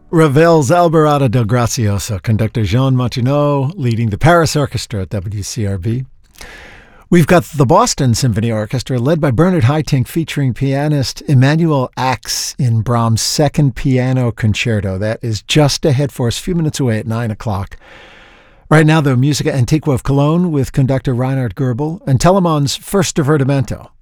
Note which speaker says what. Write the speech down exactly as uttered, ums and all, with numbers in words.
Speaker 1: Ravel's Alborada del Gracioso, conductor Jean Martineau leading the Paris Orchestra at W C R B. We've got the Boston Symphony Orchestra led by Bernard Haitink featuring pianist Emmanuel Ax in Brahms' Second Piano Concerto. That is just ahead for us, a few minutes away at nine o'clock. Right now, the Musica Antiqua of Cologne with conductor Reinhard Goebel and Telemann's First Divertimento.